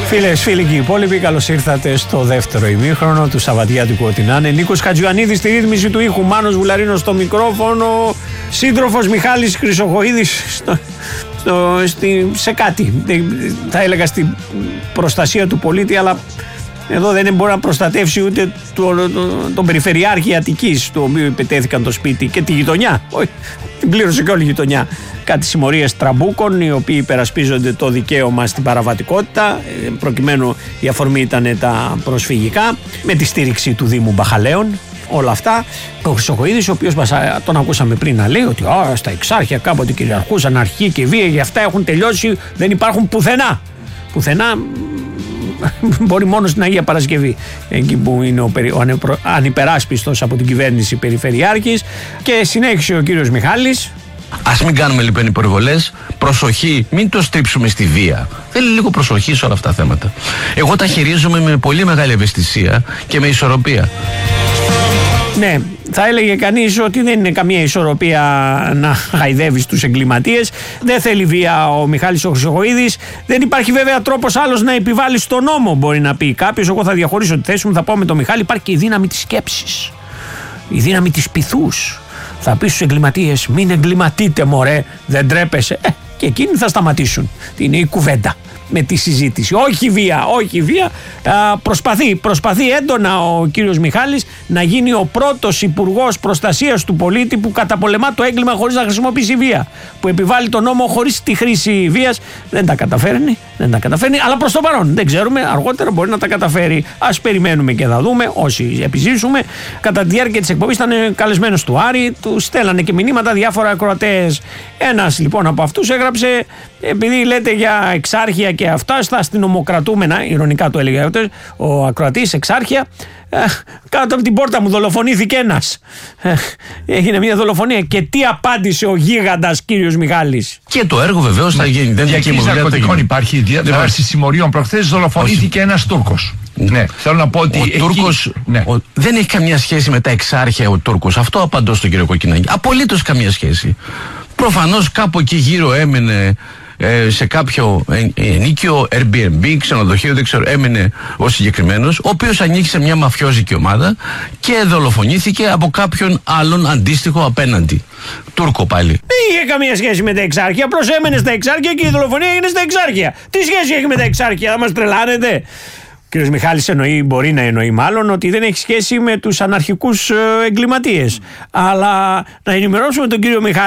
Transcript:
Φίλες, φίλοι και υπόλοιποι, καλώς ήρθατε στο δεύτερο ημίχρονο του Σαββατιάτικου Ό,τι να είναι. Νίκος Χατζιωαννίδης στη ρύθμιση του ήχου, Μάνος Βουλαρίνος στο μικρόφωνο, σύντροφος Μιχάλης Χρυσοχοΐδης σε κάτι. Θα έλεγα στην προστασία του πολίτη, αλλά εδώ δεν μπορεί να προστατεύσει ούτε τον Περιφερειάρχη Αττικής, του οποίου υπετέθηκαν το σπίτι, και τη γειτονιά. Όχι, την πλήρωσε και όλη η γειτονιά. Κάτι συμμορίες τραμπούκων, οι οποίοι υπερασπίζονται το δικαίωμα στην παραβατικότητα. Προκειμένου η αφορμή ήταν τα προσφυγικά, με τη στήριξη του Δήμου Μπαχαλαίων. Όλα αυτά. Ο Χρυσοχοΐδης, ο οποίος τον ακούσαμε πριν να λέει ότι στα Εξάρχεια κάποτε κυριαρχούσαν αρχή και βία, γι' αυτά έχουν τελειώσει, δεν υπάρχουν πουθενά. Πουθενά. Μπορεί μόνο στην Αγία Παρασκευή, εκεί που είναι ο ανυπεράσπιστος από την κυβέρνηση Περιφερειάρχης. Και συνέχισε ο κύριος Μιχάλης. Ας μην κάνουμε λοιπόν υπερβολές. Προσοχή, μην το στρίψουμε στη βία. Θέλει λίγο προσοχή σε όλα αυτά τα θέματα. Εγώ τα χειρίζομαι με πολύ μεγάλη ευαισθησία και με ισορροπία. Ναι, θα έλεγε κανείς ότι δεν είναι καμία ισορροπία να χαϊδεύεις τους εγκληματίες. Δεν θέλει βία ο Μιχάλης ο Χρυσοχοΐδης. Δεν υπάρχει βέβαια τρόπος άλλος να επιβάλλεις τον νόμο, μπορεί να πει κάποιος. Εγώ θα διαχωρίσω τη θέση μου, θα πω με τον Μιχάλη. Υπάρχει και η δύναμη της σκέψης, η δύναμη της πειθούς. Θα πεις στους εγκληματίες, μην εγκληματείτε μωρέ, δεν τρέπεσαι. Και εκείνοι θα σταματήσουν. Είναι η κουβέντα με τη συζήτηση. Όχι βία, όχι βία. Προσπαθεί έντονα ο κύριος Μιχάλης να γίνει ο πρώτος υπουργός προστασίας του πολίτη που καταπολεμά το έγκλημα χωρίς να χρησιμοποιήσει βία. Που επιβάλλει τον νόμο χωρίς τη χρήση βίας. Δεν τα καταφέρνει, αλλά προς το παρόν δεν ξέρουμε. Αργότερα μπορεί να τα καταφέρει. Ας περιμένουμε και θα δούμε. Όσοι επιζήσουμε. Κατά τη διάρκεια της εκπομπής ήταν καλεσμένος του Άρη. Του στέλνανε και μηνύματα διάφορα ακροατές. Ένας λοιπόν από αυτούς έγραψε, επειδή λέτε για εξάρχεια και αυτά, στα αστυνομοκρατούμενα, ηρωνικά το έλεγε ο ακροατής, εξάρχεια, κάτω από την πόρτα μου δολοφονήθηκε ένας. Έγινε μια δολοφονία. Και τι απάντησε ο γίγαντας κύριος Μιχάλης? Και το έργο βεβαίως θα γίνει. Δεν διακίνηση ναρκωτικών υπάρχει διαβάση συμμοριών. Προχθές δολοφονήθηκε ένας Τούρκος. Ναι, θέλω να πω ότι. Ο Τούρκος δεν έχει καμία σχέση με τα εξάρχεια ο Τούρκος. Αυτό απαντώ στον κύριο Κοκκινάκη. Απολύτως καμία σχέση. Προφανώς κάπου εκεί γύρω έμενε, σε κάποιο ενοίκιο, Airbnb, ξενοδοχείο, δεν ξέρω, έμενε ο συγκεκριμένος, ο οποίος ανήκει μια μαφιόζικη ομάδα και δολοφονήθηκε από κάποιον άλλον αντίστοιχο απέναντι. Τούρκο πάλι. Δεν είχε καμία σχέση με τα εξάρχεια. Προσέμενε στα εξάρχεια και η δολοφονία έγινε στα εξάρχεια. Τι σχέση έχει με τα εξάρχεια, θα μας τρελάνετε? Ο κ. Μιχάλης μπορεί να εννοεί μάλλον ότι δεν έχει σχέση με τους αναρχικούς εγκληματίες. Αλλά να ενημερώσουμε τον κύριο Μιχάλη